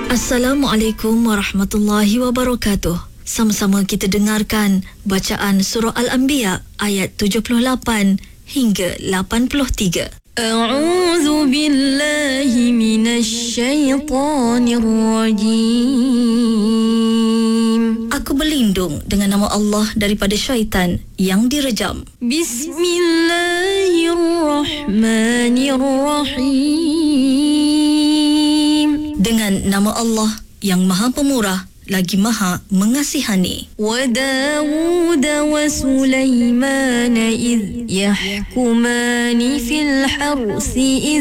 Assalamualaikum warahmatullahi wabarakatuh. Sama-sama kita dengarkan bacaan surah Al-Anbiya ayat 78 hingga 83. A'udzu billahi minasy syaithanir rajim. Aku berlindung dengan nama Allah daripada syaitan yang direjam. Bismillahirrahmanirrahim. Dengan nama Allah yang Maha Pemurah lagi Maha Mengasihani. Wa Dawud wa Sulaiman idh yahkumani fil harsi